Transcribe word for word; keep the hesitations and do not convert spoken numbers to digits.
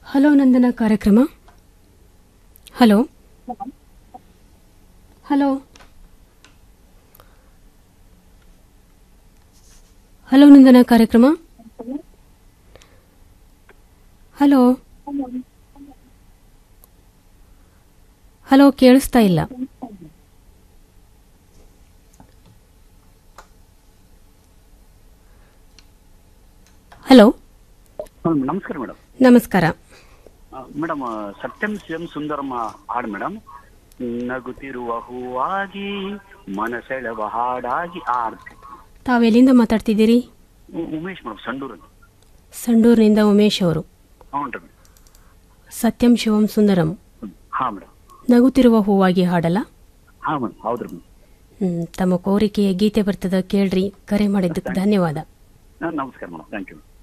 Hello ನಂದನ ಕಾರ್ಯಕ್ರಮ. Hello hello hello ನಂದನ ಕಾರ್ಯಕ್ರಮ. Hello hello ಕೇಳಿಸ್ತಾ ಇಲ್ಲ. ಹಲೋ ನಮಸ್ಕಾರ ಮೇಡಮ್. ನಮಸ್ಕಾರ ಮೇಡಮ್, ಸತ್ಯಂ ಶಿವಂ ಸುಂದರಮ್ಮ ಹಾಡು ಮೇಡಮ್. ನಗುತ್ತಿರುವ ಹೂವಾಗಿ ಮನಸೆಳೆವ ಹಾಡಾಗಿ ಹಾಡು. ತಾವೆಲ್ಲಿಂದ ಮಾತಾಡ್ತಿದ್ದೀರಿ? ಉಮೇಶ್ ಮೇಡಮ್, ಸಂಡೂರು. ಸಂಡೂರಿನಿಂದ ಉಮೇಶ್ ಅವರು. ಹ್ಞೂ ರೀ. ಸತ್ಯಂ ಶಿವಂ ಸುಂದರಂ. ಹಾಂ ಮೇಡಮ್. ನಗುತ್ತಿರುವ ಹೂವಾಗಿ ಹಾಡಲ್ಲ? ಹಾಂ ಮೇಡಮ್, ಹೌದ್ರಿ ಮೇಡಮ್. ಹ್ಮ್ ತಮ್ಮ ಕೋರಿಕೆಯ ಗೀತೆ ಬರ್ತದ ಕೇಳ್ರಿ. ಕರೆ ಮಾಡಿದ್ದಕ್ಕೆ ಧನ್ಯವಾದ. ನಮಸ್ಕಾರ ಮೇಡಮ್, ಥ್ಯಾಂಕ್ ಯು.